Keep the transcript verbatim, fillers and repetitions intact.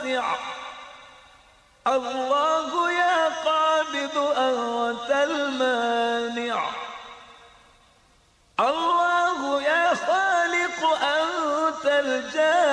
واسع. الله يا قابض أنت المانع. الله يا خالق أنت الجامع.